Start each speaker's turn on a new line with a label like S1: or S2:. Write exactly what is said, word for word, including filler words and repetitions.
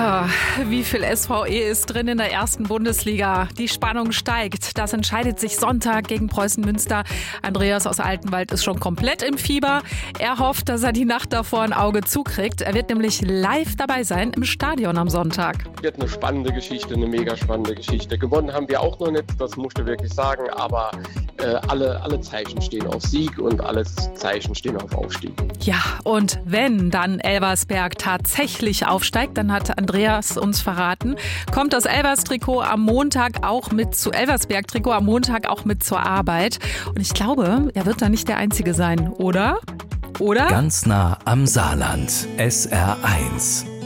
S1: Ja, wie viel S V E ist drin in der ersten Bundesliga? Die Spannung steigt. Das entscheidet sich Sonntag gegen Preußen Münster. Andreas aus Altenwald ist schon komplett im Fieber. Er hofft, dass er die Nacht davor ein Auge zukriegt. Er wird nämlich live dabei sein im Stadion am Sonntag.
S2: Wird eine spannende Geschichte, eine mega spannende Geschichte. Gewonnen haben wir auch noch nicht, das musst du wirklich sagen. Aber äh, alle, alle Zeichen stehen auf Sieg und alle Zeichen stehen auf Aufstieg.
S1: Ja, und wenn dann Elversberg tatsächlich aufsteigt, dann hat Andreas uns verraten, kommt das Elvers-Trikot am Montag auch mit zu Elversberg-Trikot am Montag auch mit zur Arbeit. Und ich glaube, er wird da nicht der Einzige sein, oder? Oder?
S3: Ganz nah am Saarland. S R eins.